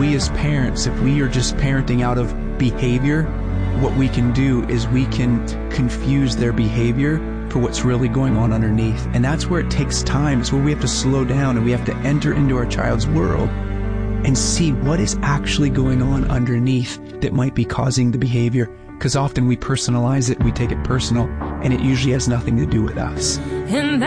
we as parents, if we are just parenting out of behavior, what we can do is we can confuse their behavior for what's really going on underneath. And that's where it takes time. It's where we have to slow down and we have to enter into our child's world and see what is actually going on underneath that might be causing the behavior. Because often we personalize it, we take it personal, and it usually has nothing to do with us.